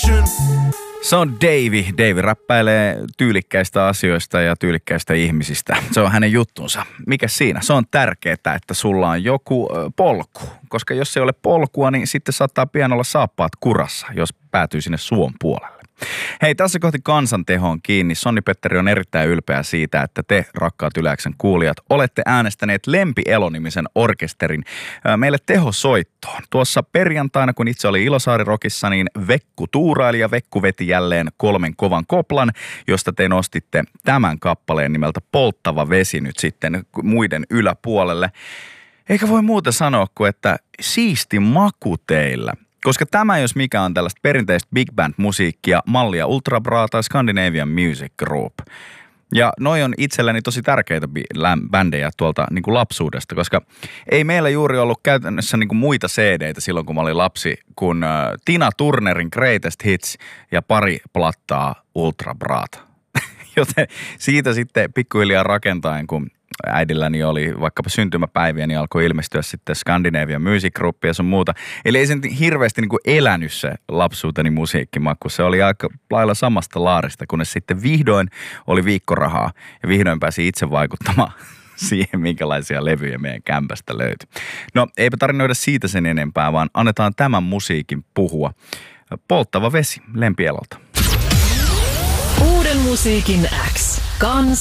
passion. Se on Davey. Davey räppäilee tyylikkäistä asioista ja tyylikkäistä ihmisistä. Se on hänen juttunsa. Mikä siinä? Se on tärkeää, että sulla on joku polku. Koska jos ei ole polkua, niin sitten saattaa pian olla saappaat kurassa, jos päätyy sinne suon puolelle. Hei, tässä kohti kansantehoon kiinni. Sonni Petteri on erittäin ylpeä siitä, että te, rakkaat Yle X:n kuulijat, olette äänestäneet Lempi Elo-nimisen orkesterin meille tehosoittoon. Tuossa perjantaina, kun itse oli Ilosaari-rokissa, niin Vekku tuuraili ja Vekku veti jälleen 3 kovan koplan, josta te nostitte tämän kappaleen nimeltä Polttava vesi nyt sitten muiden yläpuolelle. Eikä voi muuta sanoa kuin, että siisti maku teillä. Koska tämä, jos mikä, on tällaista perinteistä big band-musiikkia, mallia Ultra Bra tai Scandinavian Music Group. Ja noi on itselläni tosi tärkeitä bändejä tuolta niin kuin lapsuudesta, koska ei meillä juuri ollut käytännössä niin kuin muita CD-tä silloin, kun mä olin lapsi, kun Tina Turnerin Greatest Hits ja pari plattaa Ultra Brata. Joten siitä sitten pikkuhiljaa rakentaen, kun äidilläni oli vaikkapa syntymäpäiviä, niin alkoi ilmestyä sitten Scandinavian Music Group ja sun muuta. Eli ei sen hirveästi niin kuin elänyt se lapsuuteni musiikkimakku. Se oli aika lailla samasta laarista, kunnes sitten vihdoin oli viikkorahaa ja vihdoin pääsi itse vaikuttamaan siihen, minkälaisia levyjä meidän kämpästä löytyi. No, eipä tarinoida siitä sen enempää, vaan annetaan tämän musiikin puhua. Polttava vesi Lempi Elolta. Uuden musiikin X. Kans